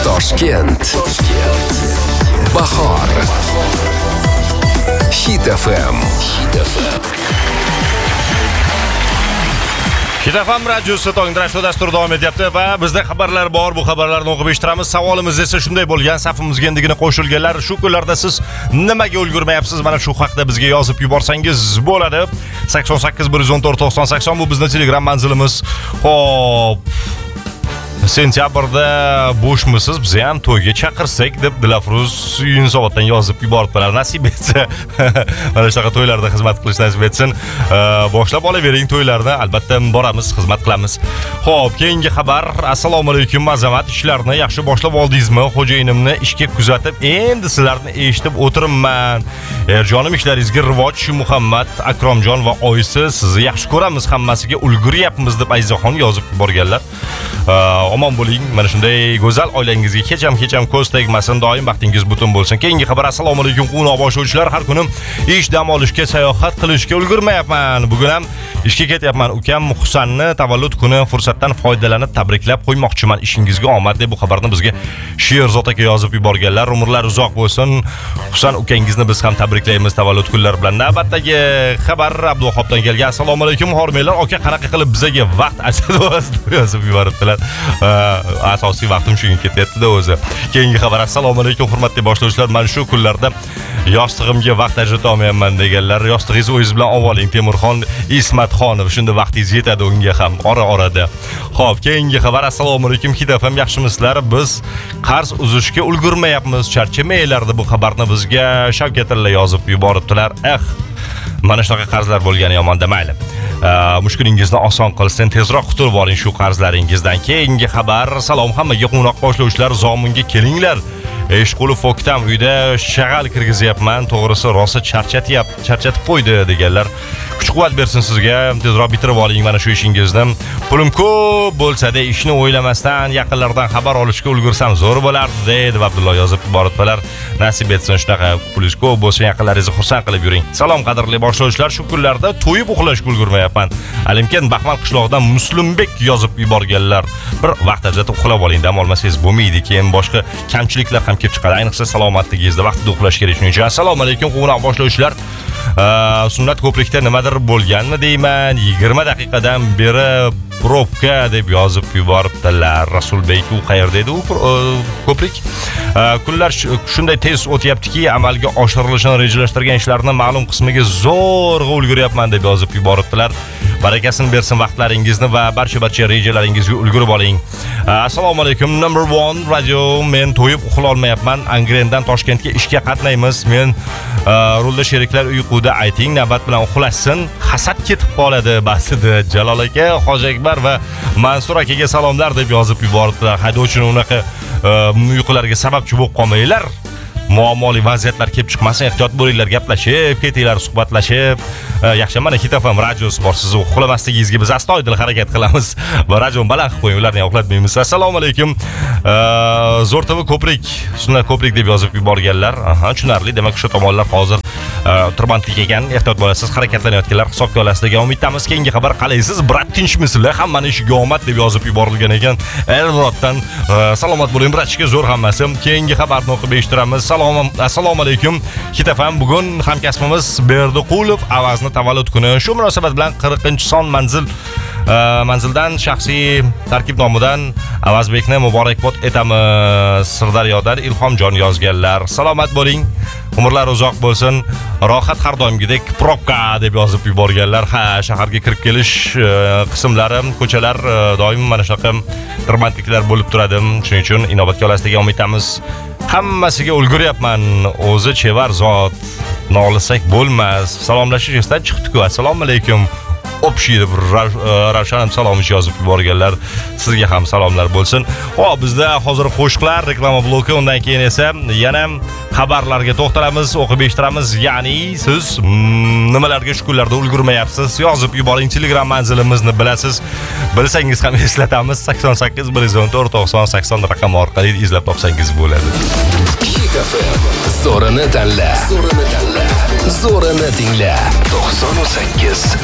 Toshkent. Bahor. Hit FM. Hit FM radiosi tongdirashli dastur davom etyapti va bizda xabarlar bor. Bu xabarlarni o'qib eshittiramiz. Savolimiz esa shunday bo'lgan: safimizga endigina qo'shilganlar, shu kunlarda siz nimaga ulgurmayapsiz? Mana shu haqda bizga yozib yuborsangiz bo'ladi. 88 114 9080 bu bizning Telegram manzilimiz. Xo'p, sentyabrda bo'shmisiz? Biz ham to'yga chaqirsak deb Dilafruz Yunusoboddan yozib yuboribdilar. Nasib etsa, mana shunaqa to'ylarda xizmat qilish nasib etsin. Boshlab olavering to'ylarni, albatta boramiz, xizmat qilamiz. Xo'p, keyingi xabar. Assalomu alaykum, Azamat. Ishlarni yaxshi boshlab oldingizmi? Xo'jayinimni ishga kuzatib, endi sizlarni eshitib o'tiribman. Erjonim, ishlaringizga rivoj. Muhammad, Akromjon va oyisi sizni yaxshi ko'ramiz, hammasiga ulguryapmiz deb Ayzaxon yozib yuborganlar. Omon bo'ling. Mana shunday go'zal oilangizga hecham ko'z tegmasin, doim vaqtingiz butun bo'lsin. Keyingi xabar. Assalomu alaykum, quvnoq boshlovchilar. Har kuni ish dam olishga, sayohat qilishga ulgurmayapman. Bugun ham ishga ketyapman. Ukam Husanni tavallud kuni fursatdan foydalanib tabriklab qo'ymoqchiman. Ishingizga omad deb bu xabarni bizga Sherzod aka yozib yuborganlar. Umrlar uzoq bo'lsin. Husan ukangizni biz ham tabriklaymiz tavallud kunlari bilan. Navbatdagi xabar Abduxobdan kelgan. Assalomu alaykum, hormaylar. Aka qanaqa qilib bizga vaqt ajratib yozib yuboribdilar. Asosiy vaqtim shunga ketyapti-da o'zi. Keyingi xabar. Assalomu alaykum, hurmatli boshlovchilar. Men shu kunlarda yostig'imga vaqt ajrata olmayapman deganlar. Yostig'ingizni o'zingiz bilan olib oling, Temurxon Ismatxonov. Shunda vaqtingiz yetadi unga ham ora-orada. Xo'p, keyingi xabar. Assalomu alaykum, Hit FM, yaxshimisizlar? Biz qarz uzishga ulgurmayapmiz. Charchamaylar deb bu xabarni bizga Shavkatilla yozib yuboribdilar. Mana shunaqa qarzlar bo'lgani yomon demayli. Mushkulingizni oson qilsin, tezroq qutulib oling shu qarzlaringizdan. Keyingi xabar. Salom hammaga, qo'noq boshlovchilar, zominga kelinglar. Eshqulov Foktam uyda shag'al kirgizyapman. To'g'risi rosa charchatib qo'ydi deganlar. Kuch-quvvat bersin sizga. Tezroq bitirib oling mana shu ishingizni. Pulim ko'p bo'lsa-da ishni o'ylamasdan yaqinlardan xabar olishga ulgursam zo'r bo'lardi dedi Abdulloh yozib boribdilar. Nasib etsin shunaqa pulingiz ko'p bo'lsin, yaqinlaringizni xursand qilib yuring. Salom qadrli boshlovchilar, shu kunlarda to'yib uxlashga ulgurmayapman. Alimkan Baxmal qishlog'idan Muslimbek yozib yuborganlar. Bir vaqt ajratib uxlab oling, dam olmasangiz bo'lmaydi, keyin boshqa kamchiliklar ham kelib chiqadi. Ayniqsa salomatligingizda vaqtida uxlash kerak. Shuning uchun assalomu alaykum, qo'noq boshlovchilar. Sunnat ko'prikda nimadir bo'lganmi deyman. 20 daqiqadan beri probka deb yozib yuboribdilar. Rasulbek, u qayerda edi u ko'prik? Kunlar shunday tez o'tyaptiki, amalga oshirilishini rejalashtirgan ishlarni ma'lum qismiga zo'rg'a ulguryapman deb yozib yuboribdilar. Barakasini bersin vaqtlaringizni va barcha rejalaringizga ulgurib oling. Assalomu alaykum, number 1 radio. Men to'yib uxla olmayapman. Angrendan Toshkentga ishga qatnaymiz. Men rulda sheriklar uyquda, ayting navbat bilan uxlashsin. Hasad ketib qoladi ba'zida. Jalol aka, Hoji Akbar va Mansur akaga salomlar deb yozib yuboribdilar. Haydovchini unaqa uyqularga sababchi bo'lib qolmanglar. Muammoli vaziyatlar kelib chiqmasin, ehtiyot bo'linglar, gaplashib, ketinglar, suhbatlashib. Yaxshi, mana Hit FM radiosi bor. Sizni uxlamasligingizga biz astoydil harakat qilamiz va radioni baland qilib qo'ying, ularni uxlatmaymiz. Assalomu alaykum. Zo'rtava ko'prik, Sunnat ko'prik deb yozib yuborganlar. Tushunarli. Demak, o'sha tomonlar hozir tirbandlik ekan, ehtiyot bo'lasiz, harakatlanayotganlar hisobga olasiz degan umiddamiz. Keyingi xabar. Qalaysiz, brat, tinchmisizlar? Hammani ishiga omad deb yozib yuborilgan ekan. Elroddan salomat bo'ling, bratchiga zo'r hammasi. Keyingi xabarni o'qib eshittiramiz. Assalomu alaykum. Hit FM, bugun hamkasbimiz Berdiqulov Avazni tavallud kuni. Shu munosabat bilan 40-son manzildan shaxsiy tarkib nomidan Avazbekni muborakbod etamiz. Sirdaryodan Ilhomjon yozganlar. Salomat bo'ling. Umrlar uzoq bo'lsin. Rohat har doimgidek probka deb yozib yuborganlar. Shaharga kirib kelish qismlari, ko'chalar doim mana shunaqa tirbandliklar bo'lib turadi. Shuning uchun inobatga olasiz degan umiddamiz. Hammasiga ulguryapman. O'zi chevar zot. Nolisak bo'lmas. Salomlashish esdan chiqdi-ku. Assalomu alaykum. Общий deb Ravshan salomini yozib yuborganlar. Sizga ham salomlar bo'lsin. Xo'p, bizda hozir qo'shiqlar, reklama bloki, undan keyin esa yana xabarlarga to'xtalamiz, o'qib eshittiramiz. Ya'ni siz nimalarga shu kunlarda ulgurmayapsiz? Yozib yuboring, Telegram manzilimizni bilasiz. Bilsangiz ham eslatamiz. 88 114 9080 raqam orqali izlab topsangiz bo'ladi. Hit FM. Zo'rini tanla. Zo'rini tingla. 98